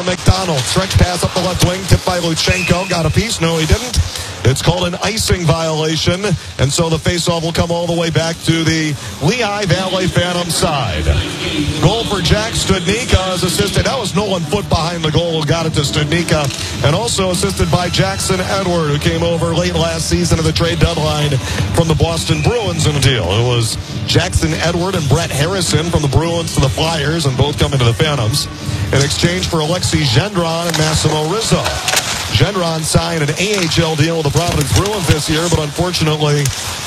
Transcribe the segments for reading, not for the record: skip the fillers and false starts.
McDonald. Stretch pass up the left wing, tipped by Luchenko. Got a piece? No, he didn't. It's called an icing violation, and so the faceoff will come all the way back to the Lehigh Valley Phantom side. Goal for Jack Studnicka is assisted. That was Nolan Foote behind the goal who got it to Studnicka, and also assisted by Jackson Edward, who came over late last season at the trade deadline from the Boston Bruins in a deal. It was Jackson Edward and Brett Harrison from the Bruins to the Flyers, and both coming to the Phantoms in exchange for Alexei Gendron and Massimo Rizzo. Gendron signed an AHL deal with the Providence Bruins this year, but unfortunately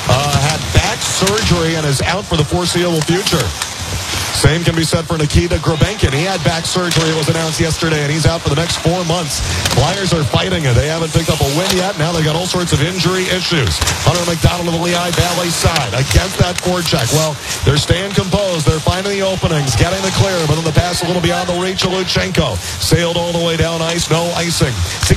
had back surgery and is out for the foreseeable future. Same can be said for Nikita Grabenkin. He had back surgery, it was announced yesterday, and he's out for the next 4 months. Flyers are fighting it. They haven't picked up a win yet. Now they've got all sorts of injury issues. Hunter McDonald of the Lehigh Valley side against that forecheck. Well, they're staying composed. They're finding the openings, getting the clear, but then the pass a little beyond the reach of Luchenko. Sailed all the way down ice, no icing.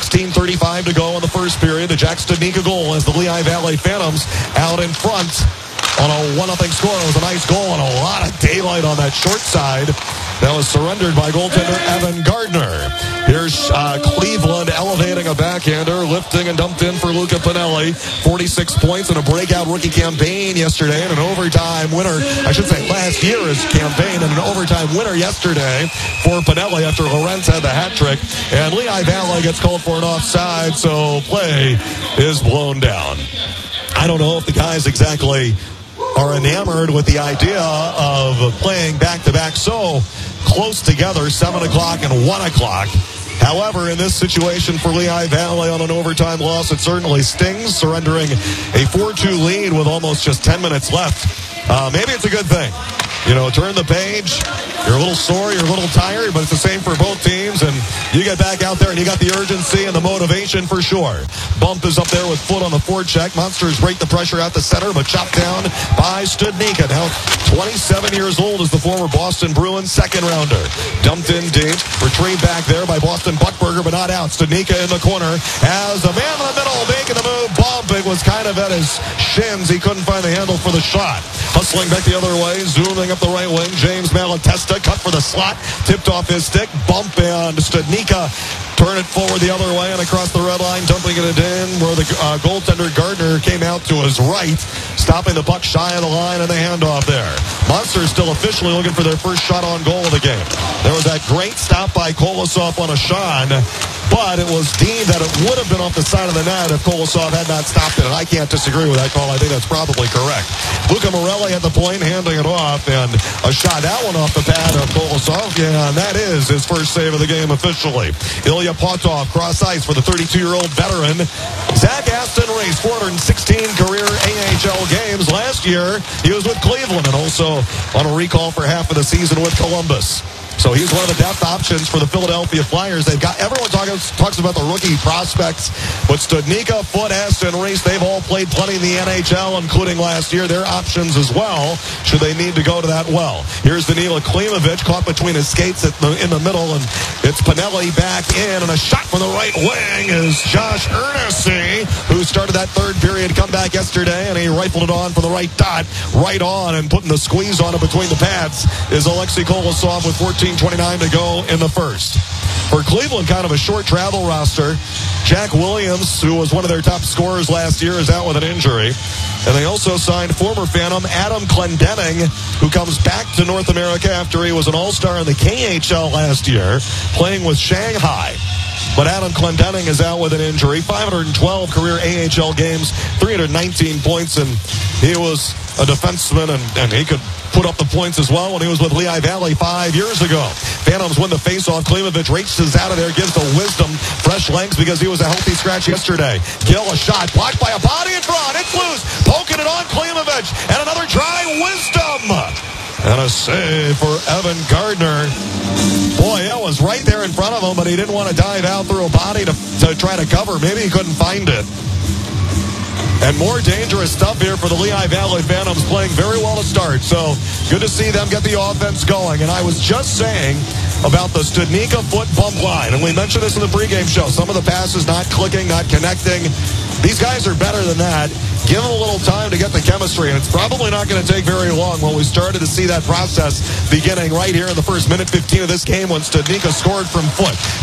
16:35 to go in the first period. The Jack Studnicka goal as the Lehigh Valley Phantoms out in front on a 1-0 score. It was a nice goal and a lot of daylight on that short side. That was surrendered by goaltender Evan Gardner. Here's Cleveland elevating a backhander, lifting and dumped in for Luca Pinelli. 46 points in a breakout rookie campaign yesterday, and an overtime winner, I should say last year's campaign, and an overtime winner yesterday for Pinelli after Lorenz had the hat trick. And Lehigh Valley gets called for an offside, so play is blown down. I don't know if the guys exactly are enamored with the idea of playing back-to-back so close together, 7 o'clock and 1 o'clock. However, in this situation for Lehigh Valley on an overtime loss, it certainly stings, surrendering a 4-2 lead with almost just 10 minutes left. Maybe it's a good thing. You know, turn the page. You're a little sore, you're a little tired, but it's the same for both teams, and you get back out there and you got the urgency and the motivation for sure. Bump is up there with Foote on the forecheck. Monsters break the pressure out the center, but chopped down by Studnicka. Now 27 years old is the former Boston Bruins second rounder. Dumped in deep, retrieved back there by Boston Buckberger, but not out. Studnicka in the corner as the man in the middle making the move. Bump, it was kind of at his shins. He couldn't find the handle for the shot. Hustling back the other way, zooming up the right wing. James Malatesta cut for the slot, tipped off his stick. Bump, and Studnicka turn it forward the other way and across the red line, dumping it in where the goaltender Gardner came out to his right, stopping the puck shy of the line, and the handoff there. Monsters still officially looking for their first shot on goal of the game. There was that great stop by Kolosov on a Sean, but it was deemed that it would have been off the side of the net if Kolosov had not stopped it, and I can't disagree with that call. I think that's probably correct. Luca Morelli at the point, handing it off, and a shot, that one off the pad of Kolosov, and that is his first save of the game officially. Ilya Potov cross ice for the 32-year-old veteran. Zach Aston Reese, 416 career AHL games. Last year, he was with Cleveland and also on a recall for half of the season with Columbus. So he's one of the depth options for the Philadelphia Flyers. They've got, everyone talks about the rookie prospects, but Studnicka, Foote, Aston Reese, they've all played plenty in the NHL, including last year. They're options as well, should they need to go to that well. Here's Danila Klimovich, caught between his skates in the middle, and it's Pinelli back in, and a shot from the right wing is Josh Earnesty, who started that third period comeback yesterday, and he rifled it on from the right dot, right on, and putting the squeeze on it between the pads is Alexei Kolosov with 14:29 to go in the first. For Cleveland, kind of a short travel roster. Jack Williams, who was one of their top scorers last year, is out with an injury. And they also signed former Phantom Adam Clendenning, who comes back to North America after he was an all-star in the KHL last year, playing with Shanghai. But Adam Clendenning is out with an injury. 512 career AHL games, 319 points, and he was a defenseman, and he could put up the points as well when he was with Lehigh Valley 5 years ago. Phantoms win the faceoff. Klimovich races out of there, gives the Wisdom fresh legs because he was a healthy scratch yesterday. Gill, a shot, blocked by a body in front. It's loose, poking it on Klimovich, and another try, Wisdom. And a save for Evan Gardner. Boy, that was right there in front of him, but he didn't want to dive out through a body to try to cover. Maybe he couldn't find it. And more dangerous stuff here for the Lehigh Valley Phantoms, playing very well to start. So good to see them get the offense going. And I was just saying about the Studnicka Foote bump line, and we mentioned this in the pregame show. Some of the passes not clicking, not connecting. These guys are better than that. Give them a little time to get the chemistry, and it's probably not going to take very long. Well, we started to see that process beginning right here in the first minute 15 of this game when Studnicka scored from Foote.